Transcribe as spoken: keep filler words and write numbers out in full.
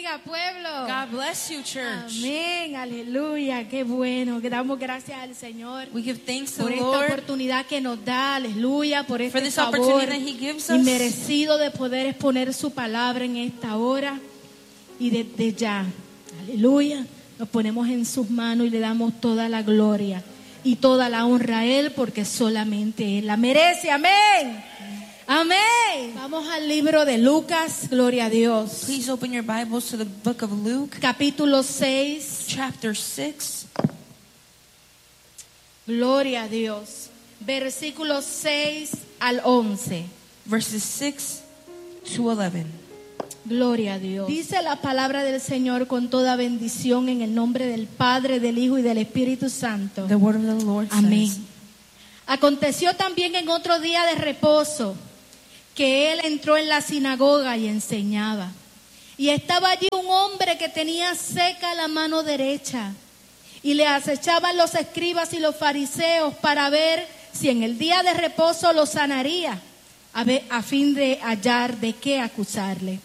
bendiga, pueblo. God bless you, church. Amén, aleluya, qué bueno. Que damos gracias al Señor We give thanks to por the esta Lord oportunidad que nos da, aleluya, por for este this favor opportunity that He gives us. inmerecido de poder exponer su palabra en esta hora. Y desde ya, aleluya, nos ponemos en sus manos y le damos toda la gloria y toda la honra a Él, porque solamente Él la merece. Amén. Amén. Vamos al libro de Lucas, gloria a Dios. Please open your Bibles to the book of Luke, Capítulo seis, chapter six, gloria a Dios. Versículos seis al once. verses six to eleven. Gloria a Dios. Dice la palabra del Señor con toda bendición en el nombre del Padre, del Hijo y del Espíritu Santo. The word of the Lord Amén. says, Aconteció también en otro día de reposo que él entró en la sinagoga y enseñaba. Y estaba allí un hombre que tenía seca la mano derecha. Y le acechaban los escribas y los fariseos para ver si en el día de reposo lo sanaría, a, ver, a fin de hallar de qué acusarle.